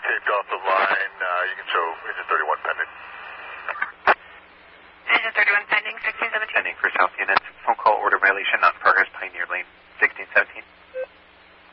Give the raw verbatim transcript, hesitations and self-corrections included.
taped off the line. Uh, you can show engine thirty-one pending. Engine thirty-one pending, sixteen seventeen. Pending for South Units. Phone call order violation, not in progress, Pioneer Lane.